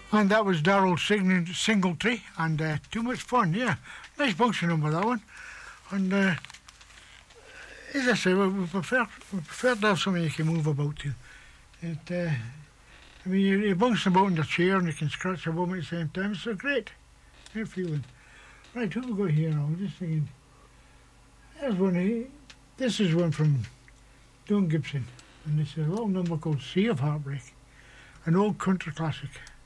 And that was Darrell Singletree, and too much fun, yeah. Nice bunch number, that one. And as I say, we prefer to have something you can move about to. I mean, you bounce about in the chair and you can scratch your bum at the same time. It's so great. Great feeling. Right, who have we got here now? Just thinking. There's one here. This is one from Don Gibson. And it's a little number called Sea of Heartbreak. An old country classic.